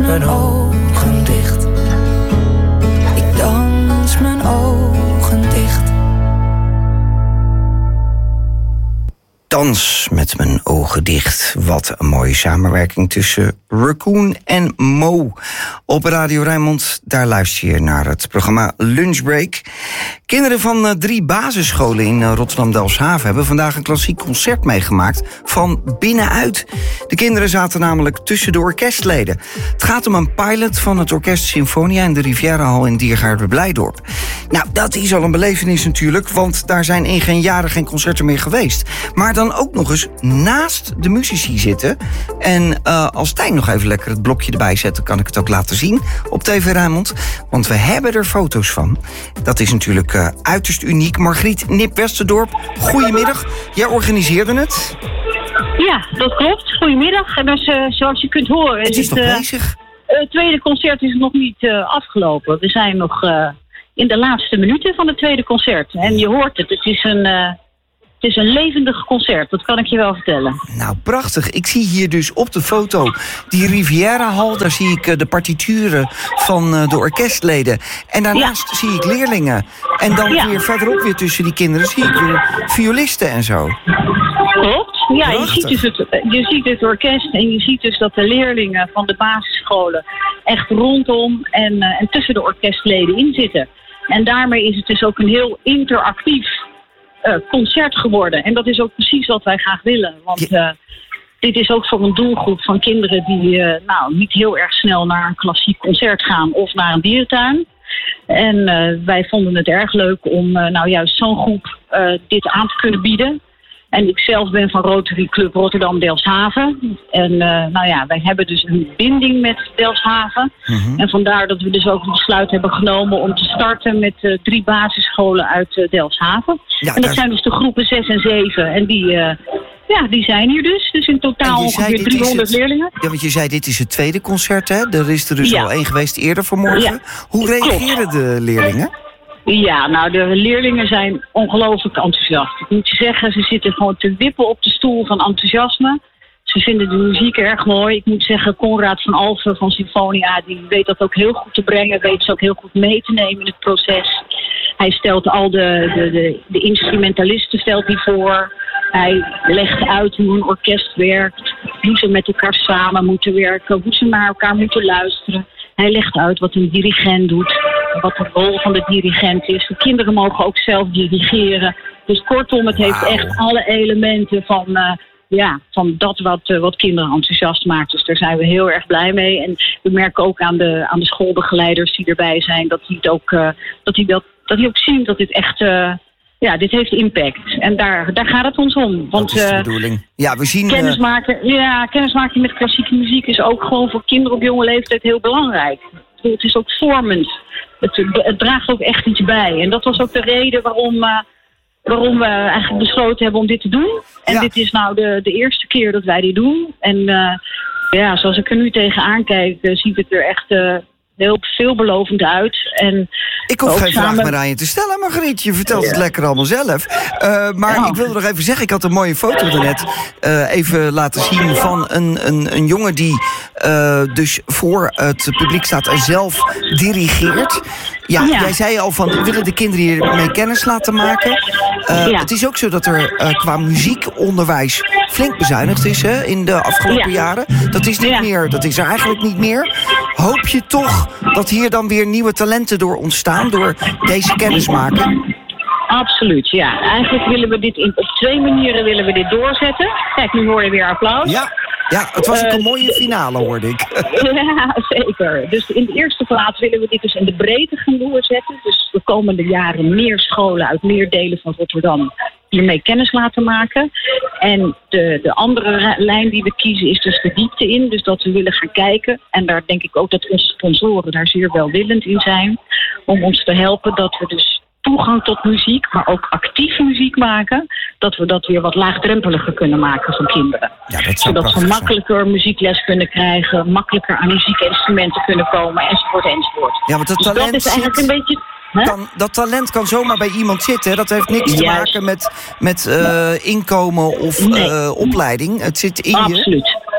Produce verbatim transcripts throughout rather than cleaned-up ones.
mijn ogen dicht. Ik dans mijn ogen dicht. Dans met mijn ogen dicht. Wat een mooie samenwerking tussen Raccoon en Mo. Op Radio Rijnmond, daar luister je naar het programma Lunchbreak. Kinderen van uh, drie basisscholen in uh, Rotterdam-Delfshaven hebben vandaag een klassiek concert meegemaakt van binnenuit. De kinderen zaten namelijk tussen de orkestleden. Het gaat om een pilot van het Orkest Sinfonia in de Riviera-hal in Diergaarde-Blijdorp. Nou, dat is al een belevenis natuurlijk, want daar zijn in geen jaren geen concerten meer geweest. Maar dan ook nog eens naast de muzici zitten. En uh, als Tijn nog even lekker het blokje erbij zet, dan kan ik het ook laten zien op T V Rijnmond. Want we hebben er foto's van. Dat is natuurlijk uh, uiterst uniek. Margriet Nip-Westerdorp, goedemiddag. Jij organiseerde het. Ja, dat klopt. Goedemiddag. En dus, uh, zoals je kunt horen... Het is, is nog uh, bezig? Het tweede concert is nog niet uh, afgelopen. We zijn nog uh, in de laatste minuten van het tweede concert. En je hoort het. Het is een... Uh, Het is een levendig concert, dat kan ik je wel vertellen. Nou, prachtig. Ik zie hier dus op de foto die Riviera-hal. Daar zie ik de partituren van de orkestleden. En daarnaast ja. zie ik leerlingen. En dan ja. weer verderop weer tussen die kinderen zie ik weer violisten en zo. Klopt. Ja, je ziet, dus het, je ziet het orkest en je ziet dus dat de leerlingen van de basisscholen echt rondom en, uh, en tussen de orkestleden in zitten. En daarmee is het dus ook een heel interactief Uh, concert geworden. En dat is ook precies wat wij graag willen. Want uh, dit is ook voor een doelgroep van kinderen die uh, nou, niet heel erg snel naar een klassiek concert gaan of naar een dierentuin. En uh, wij vonden het erg leuk om uh, nou juist zo'n groep uh, dit aan te kunnen bieden. En ik zelf ben van Rotary Club Rotterdam-Delfshaven. En uh, nou ja, wij hebben dus een binding met Delfshaven. Mm-hmm. En vandaar dat we dus ook het besluit hebben genomen om te starten met uh, drie basisscholen uit uh, Delfshaven. Ja, en dat daar... zijn dus de groepen zes en zeven. En die, uh, ja, die zijn hier dus. Dus in totaal ongeveer driehonderd het... leerlingen. Ja, want je zei dit is het tweede concert, hè? Er is er dus ja. al één geweest eerder vanmorgen. Ja. Hoe reageren Klopt. de leerlingen? Ja, nou, de leerlingen zijn ongelooflijk enthousiast. Ik moet je zeggen, ze zitten gewoon te wippen op de stoel van enthousiasme. Ze vinden de muziek erg mooi. Ik moet zeggen, Conrad van Alphen van Sinfonia, die weet dat ook heel goed te brengen. Weet ze ook heel goed mee te nemen in het proces. Hij stelt al de, de, de, de instrumentalisten stelt hij voor. Hij legt uit hoe een orkest werkt. Hoe ze met elkaar samen moeten werken. Hoe ze naar elkaar moeten luisteren. Hij legt uit wat een dirigent doet. Wat de rol van de dirigent is. De kinderen mogen ook zelf dirigeren. Dus kortom, het heeft wow. echt alle elementen van, uh, ja, van dat wat, uh, wat kinderen enthousiast maakt. Dus daar zijn we heel erg blij mee. En we merken ook aan de, aan de schoolbegeleiders die erbij zijn... dat die, het ook, uh, dat die, dat, dat die ook zien dat dit echt... Uh, Ja, dit heeft impact. En daar, daar gaat het ons om. Want, dat is de bedoeling. Ja, we zien... Kennismaken, uh... ja, kennismaken met klassieke muziek is ook gewoon voor kinderen op jonge leeftijd heel belangrijk. Het is ook vormend. Het, het draagt ook echt iets bij. En dat was ook de reden waarom, uh, waarom we eigenlijk besloten hebben om dit te doen. En ja. dit is nou de, de eerste keer dat wij dit doen. En uh, ja, zoals ik er nu tegenaan kijk, uh, ziet het er echt... Uh, heel veelbelovend uit. En ik hoef geen samen... vraag meer aan je te stellen, Margriet. Je vertelt ja. het lekker allemaal zelf. Uh, maar ja. ik wilde nog even zeggen, ik had een mooie foto daarnet uh, even laten zien van een, een, een jongen die uh, dus voor het publiek staat en zelf dirigeert. Ja, ja, jij zei al van, we willen de kinderen hiermee kennis laten maken. Uh, ja. Het is ook zo dat er uh, qua muziekonderwijs flink bezuinigd is hè, in de afgelopen ja. jaren. Dat is niet ja. meer, dat is er eigenlijk niet meer. Hoop je toch dat hier dan weer nieuwe talenten door ontstaan, door deze kennismaking? Absoluut, ja. Eigenlijk willen we dit in, op twee manieren willen we dit doorzetten. Kijk, nu hoor je weer applaus. Ja, ja het was ook een uh, mooie finale, hoorde ik. Ja, zeker. Dus in de eerste plaats willen we dit dus in de breedte gaan doorzetten. Dus de komende jaren meer scholen uit meer delen van Rotterdam hiermee kennis laten maken. En de, de andere lijn die we kiezen is dus de diepte in. Dus dat we willen gaan kijken. En daar denk ik ook dat onze sponsoren daar zeer welwillend in zijn. Om ons te helpen dat we dus toegang tot muziek, maar ook actief muziek maken, dat we dat weer wat laagdrempeliger kunnen maken voor kinderen. Ja, dat Zodat ze makkelijker zijn. muziekles kunnen krijgen, makkelijker aan muziekinstrumenten kunnen komen, enzovoort, enzovoort. Ja, want dat, dus talent dat is eigenlijk zit... een beetje... Kan, dat talent kan zomaar bij iemand zitten. Dat heeft niks te Juist. maken met, met uh, inkomen of nee. uh, opleiding. Het zit in Absoluut. je.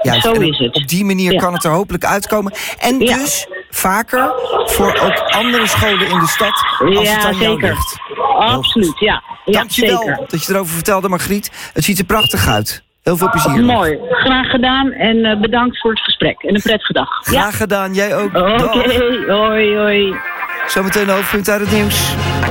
Juist, zo en is op, het. op die manier Ja. kan het er hopelijk uitkomen. En Ja. dus vaker voor ook andere scholen in de stad als Ja, het aan jou zeker. ligt. Absoluut, ja. ja Dankjewel zeker. dat je erover vertelde, Margriet. Het ziet er prachtig uit. Heel veel plezier. nog. Mooi, graag gedaan en uh, bedankt voor het gesprek. En een prettige dag. Graag gedaan, jij ook. Oké, Dag. hoi, hoi. Zometeen de hoofdpunt uit het nieuws.